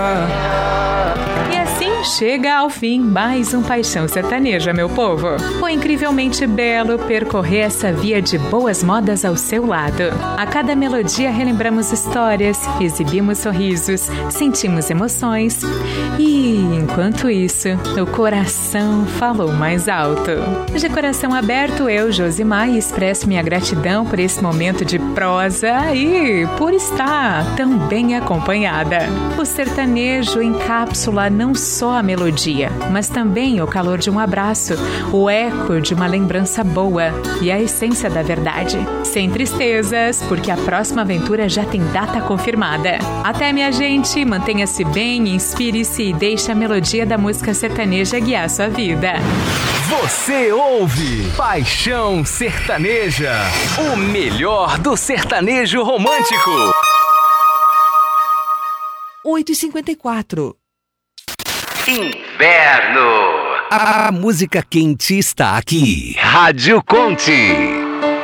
E assim chega ao fim mais um Paixão Sertaneja, meu povo. Foi incrivelmente belo percorrer essa via de boas modas ao seu lado. A cada melodia relembramos histórias, exibimos sorrisos, sentimos emoções e, enquanto isso, o coração falou mais alto. De coração aberto, eu, Josimar, expresso minha gratidão por esse momento de prosa e por estar tão bem acompanhada. O sertanejo encapsula não só a melodia, mas também o calor de um abraço, o eco de uma lembrança boa e a essência da verdade. Sem tristezas, porque a próxima aventura já tem data confirmada. Até, minha gente, mantenha-se bem, inspire-se e deixe a melodia da música sertaneja guiar sua vida. Você ouve Paixão Sertaneja, o melhor do sertanejo romântico. 8h54. Inverno. A música quente está aqui. Rádio Conte.